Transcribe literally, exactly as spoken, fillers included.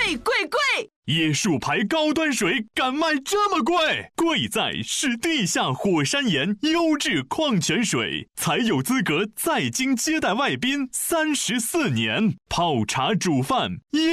贵贵贵！ 椰树牌高端水敢卖这么贵？贵在是地下火山岩优质矿泉水，才有资格在京接待外宾三十四年，泡茶煮饭。